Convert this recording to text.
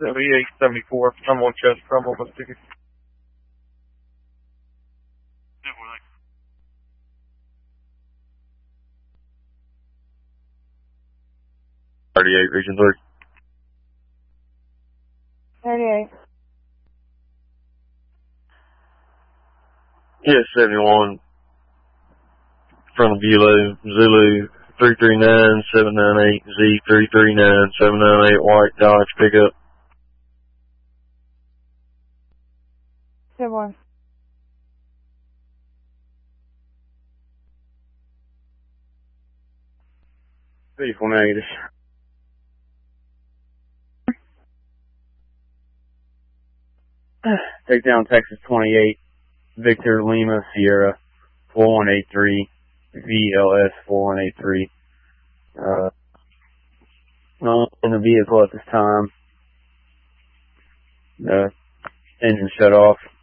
7874. I'm on Chest Crumble bus ticket. 38, Region 3. 38. Yes, 71. From Bulow, Zulu 339-798-Z339-798, white Dodge pickup. 71. Vehicle negative. Take down Texas 28, Victor Lima Sierra 4183, VLS 4183. Not in the vehicle at this time. The engine shut off.